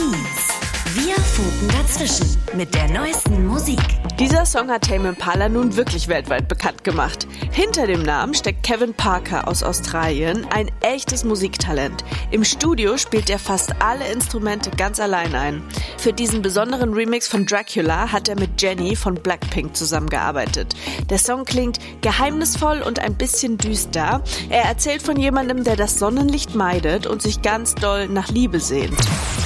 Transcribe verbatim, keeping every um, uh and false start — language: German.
Beats. Wir funken dazwischen mit der neuesten Musik. Dieser Song hat Tame Impala nun wirklich weltweit bekannt gemacht. Hinter dem Namen steckt Kevin Parker aus Australien, ein echtes Musiktalent. Im Studio spielt er fast alle Instrumente ganz allein ein. Für diesen besonderen Remix von Dracula hat er mit Jennie von Blackpink zusammengearbeitet. Der Song klingt geheimnisvoll und ein bisschen düster. Er erzählt von jemandem, der das Sonnenlicht meidet und sich ganz doll nach Liebe sehnt.